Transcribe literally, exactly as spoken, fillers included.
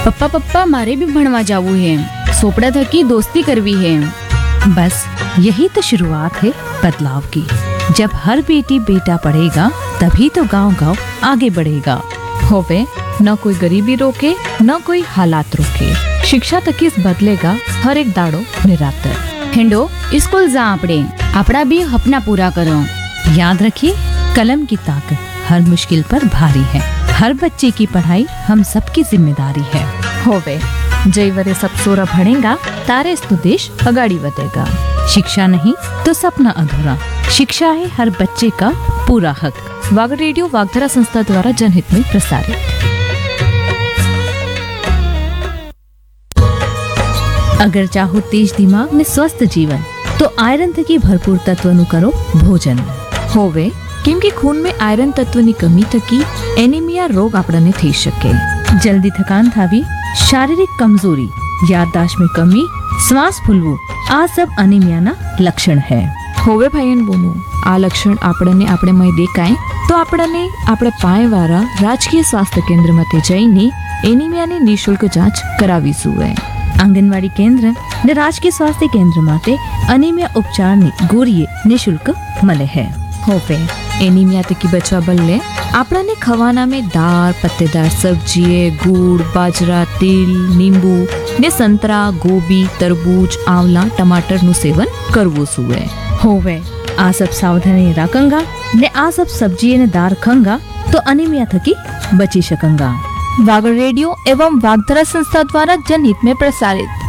पप्पा पप्पा मारे भी भणवा जावू है, सोपड़ा थकी दोस्ती करवी है। बस यही तो शुरुआत है बदलाव की। जब हर बेटी बेटा पढ़ेगा तभी तो गांव गांव आगे बढ़ेगा। होवे न कोई गरीबी रोके न कोई हालात रोके, शिक्षा तक इस बदलेगा हर एक दाड़ो निरातर। हेंडो स्कूल जा आपड़े, आपड़ा भी अपना पूरा करो। याद रखिए, कलम की ताकत हर मुश्किल पर भारी है। हर बच्चे की पढ़ाई हम सबकी जिम्मेदारी है। होवे जय वरे सब सोरा भणेगा तारे तो देश अगाड़ी बढ़ेगा। शिक्षा नहीं तो सपना अधूरा। शिक्षा है हर बच्चे का पूरा हक। वाग रेडियो वागधरा संस्था द्वारा जनहित में प्रसारित। अगर चाहो तेज दिमाग ने स्वस्थ जीवन तो आयरन थकी भरपूर तत्वनु करो भोजन। होवे केम के खून में आयरन तत्वनी कमी थकी एनीमिया रोग आपने थी शके। जल्दी थकान थावी, शारीरिक कमजोरी, याददाश्त में कमी, श्वास फूलવું આ सब અનિમિયાના લક્ષણ है। હોવે ભાઈન બોનું આ લક્ષણ આપણને આપણે મય દેખાય તો આપણને આપણે પાયવાળા રાજકીય સ્વાસ્થ્ય કેન્દ્રમાંથી જઈને એનિમિયાની નિઃશુલ્ક જાંચ કરાવી જોઈએ। आंगनवाड़ी केंद्र ने राजकीय स्वास्थ्य केंद्र माटे अनिमिया उपचार ने गोरिये निःशुल्क मले है। होवे एनीमिया तकी बचवा बल्ले आपने खवाना में दाल, पत्तेदार सब्जी, गुड़, बाजरा, तिल, नींबू ने संतरा, गोभी, तरबूज, आंवला, टमाटर नु सेवन करवो सुए। होवे आ सब सावधानी रखंगा ने आ सब सब्जी ने दार खंगा तो अनिमिया थकी बची सकंगा। वागड़ रेडियो एवं वागधरा संस्था द्वारा जनहित में प्रसारित।